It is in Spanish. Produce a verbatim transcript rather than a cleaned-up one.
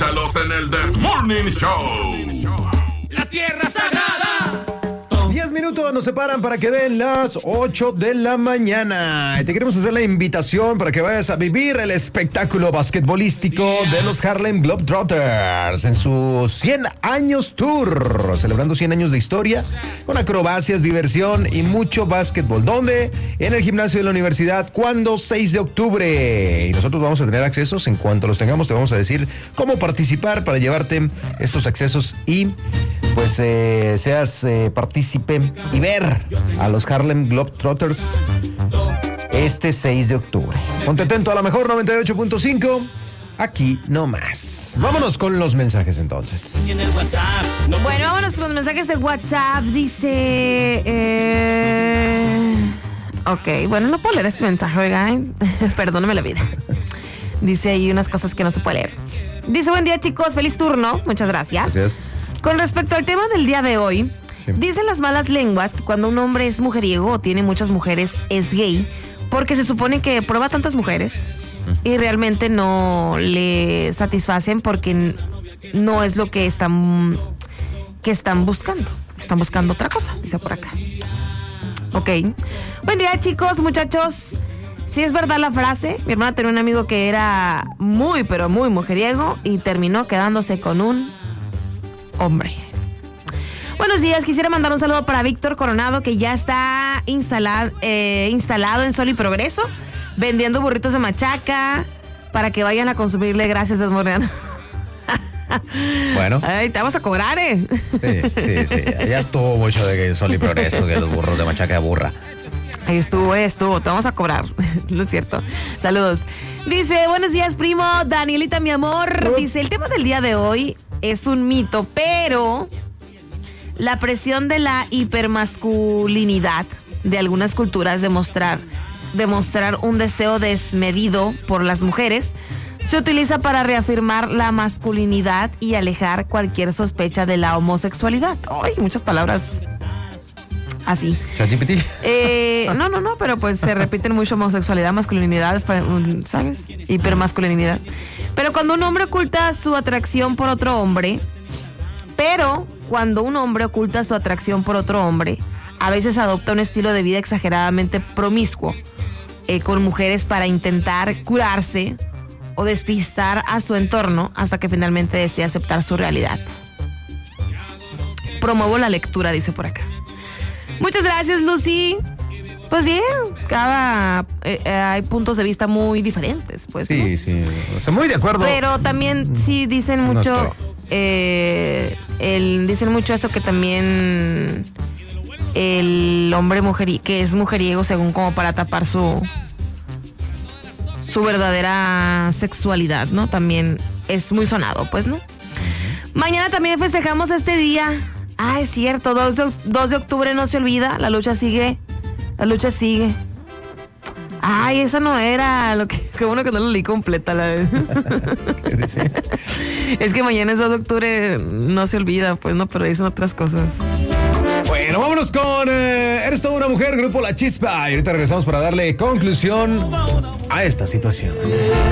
Escúchalos en el This Morning Show. La tierra sagrada. Diez minutos nos separan para que den las ocho de la mañana. Y te queremos hacer la invitación para que vayas a vivir el espectáculo basquetbolístico de los Harlem Globetrotters en su cien años tour, celebrando cien años de historia con acrobacias, diversión y mucho básquetbol. ¿Dónde? En el gimnasio de la universidad. ¿Cuándo? seis de octubre. Y nosotros vamos a tener accesos. En cuanto los tengamos, te vamos a decir cómo participar para llevarte estos accesos y pues eh, seas eh, partícipe y ver a los Harlem Globetrotters este seis de octubre. Ponte atento a la mejor noventa y ocho punto cinco. Aquí no más. Vámonos con los mensajes entonces. Bueno, vámonos con los mensajes de WhatsApp. Dice... Eh... Ok, bueno, no puedo leer este mensaje, oigan. Perdóname la vida. Dice ahí unas cosas que no se puede leer. Dice, buen día, chicos. Feliz turno. Muchas gracias. Gracias. Con respecto al tema del día de hoy, sí. Dicen las malas lenguas que cuando un hombre es mujeriego o tiene muchas mujeres es gay, porque se supone que prueba tantas mujeres y realmente no le satisfacen porque no es lo que están, que están buscando. Están buscando otra cosa, dice por acá. Ok. Buen día, chicos, muchachos. Sí es verdad la frase. Mi hermana tenía un amigo que era muy, pero muy mujeriego y terminó quedándose con un hombre. Buenos días, quisiera mandar un saludo para Víctor Coronado, que ya está instalado, eh, instalado en Sol y Progreso, vendiendo burritos de machaca para que vayan a consumirle. Gracias, Desmorneano. Bueno. Ay, te vamos a cobrar, ¿eh? Sí, sí, sí. Ya estuvo mucho de que Sol y Progreso, que los burros de machaca de burra. Ahí estuvo, ahí estuvo, te vamos a cobrar. No es cierto. Saludos. Dice, buenos días, primo. Danielita, mi amor. Dice, el tema del día de hoy es un mito, pero la presión de la hipermasculinidad de algunas culturas de mostrar, de mostrar un deseo desmedido por las mujeres se utiliza para reafirmar la masculinidad y alejar cualquier sospecha de la homosexualidad. Ay, muchas palabras así. ¿ChatGPT? Eh, no, no, no, pero pues se repiten mucho homosexualidad, masculinidad, ¿sabes? Hipermasculinidad. Pero cuando un hombre oculta su atracción por otro hombre, pero cuando un hombre oculta su atracción por otro hombre, a veces adopta un estilo de vida exageradamente promiscuo eh, con mujeres para intentar curarse o despistar a su entorno hasta que finalmente desea aceptar su realidad. Promuevo la lectura, dice por acá. Muchas gracias, Lucy. Pues bien, cada eh, eh, hay puntos de vista muy diferentes, pues. Sí, ¿no? sí. O sea, muy de acuerdo. Pero también sí dicen mucho, no eh, el, dicen mucho eso que también el hombre mujeri- que es mujeriego según como para tapar su su verdadera sexualidad, ¿no? También es muy sonado, pues, ¿no? Uh-huh. Mañana también festejamos este día. Ah, es cierto, dos de octubre no se olvida, la lucha sigue, la lucha sigue. Ay, eso no era lo que, qué bueno que no lo leí completa la vez. ¿Qué dice? Es que mañana es dos de octubre, no se olvida, pues no, pero dicen otras cosas. Bueno, vámonos con eh, Eres toda una mujer, grupo La Chispa. Y ahorita regresamos para darle conclusión a esta situación.